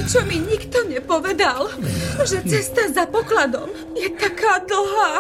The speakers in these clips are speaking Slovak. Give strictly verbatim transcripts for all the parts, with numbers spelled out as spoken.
prečo mi nikto nepovedal, že cesta za pokladom je taká dlhá?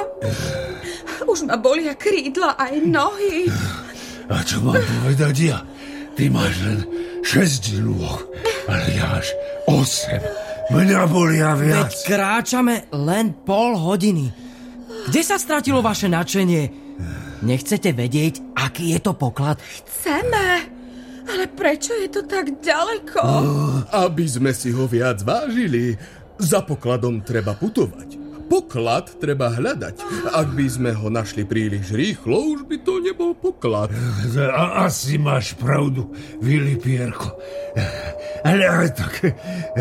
Už ma bolia krídla aj nohy. A čo mám povedať ja? Ty máš len šesť nôh, ale ja až osem. Mňa bolia viac. Veď kráčame len pol hodiny. Kde sa stratilo vaše nadšenie? Nechcete vedieť, aký je to poklad? Chceme, ale prečo je to tak ďaleko? Aby sme si ho viac vážili, za pokladom treba putovať. Poklad treba hľadať. Ak by sme ho našli príliš rýchlo, už by to nebol poklad. A, asi máš pravdu, Vili Pierko. Ale, ale tak...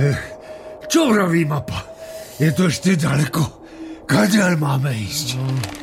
Čo vraví mapa? Je to ešte ďaleko. Kadiaľ máme ísť?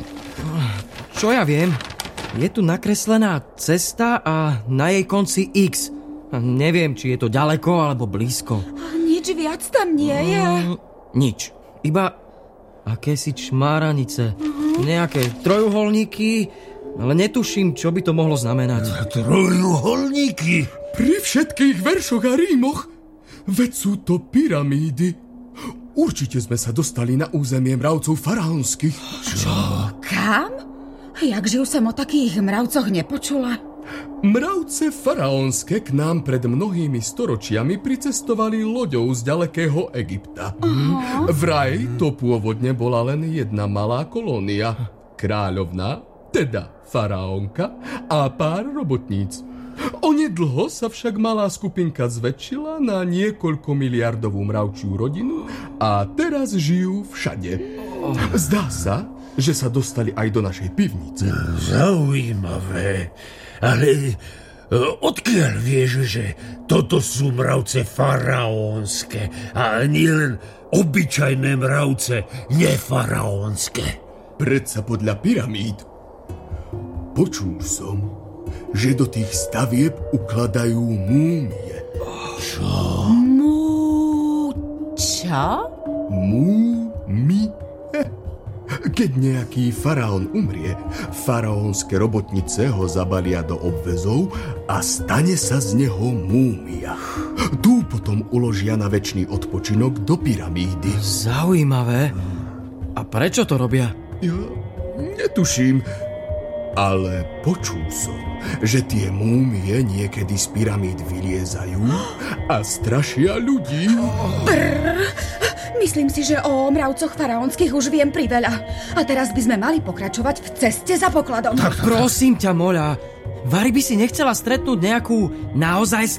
Čo ja viem? Je tu nakreslená cesta a na jej konci X. Neviem, či je to ďaleko alebo blízko. Nič viac tam nie je. Mm, nič. Iba akési čmáranice. Uh-huh. Nejaké trojuholníky, ale netuším, čo by to mohlo znamenať. Trojuholníky? Pri všetkých veršoch a rímoch? Veď sú to pyramídy. Určite sme sa dostali na územie mravcov faraónskych. Čo? Kam? Jakže už som o takých mravcoch nepočula. Mravce faraónske k nám pred mnohými storočiami pricestovali loďou z ďalekého Egypta. Uh-huh. Vraj to pôvodne bola len jedna malá kolónia. Kráľovná, teda faraónka a pár robotníc. Onedlho sa však malá skupinka zväčšila na niekoľko miliardovú mravčiu rodinu a teraz žijú všade. Zdá sa, že sa dostali aj do našej pivnice. Zaujímavé. Ale odkiaľ vieš, že toto sú mravce faraónske a nie len obyčajné mravce nefaraónske? Predsa podľa pyramíd. Počul som, že do tých stavieb ukladajú múmie. Čo? Mú... čo? Múmie. Keď nejaký faraón umrie, faraónske robotnice ho zabalia do obväzov a stane sa z neho múmia. Tu potom uložia na večný odpočinok do pyramídy. Zaujímavé. A prečo to robia? Ja netuším, ale počul som, že tie múmie niekedy z pyramíd vyliezajú a strašia ľudí. Brr. Myslím si, že o mravcoch faraónskych už viem priveľa. A teraz by sme mali pokračovať v ceste za pokladom. Tak prosím ťa, Moľa, Vari by si nechcela stretnúť nejakú naozaj